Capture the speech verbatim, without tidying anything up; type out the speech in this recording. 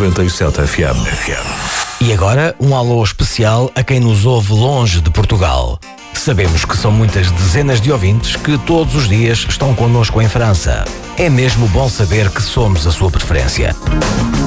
noventa e sete F M. E agora, um alô especial a quem nos ouve longe de Portugal. Sabemos que são muitas dezenas de ouvintes que todos os dias estão connosco em França. É mesmo bom saber que somos a sua preferência.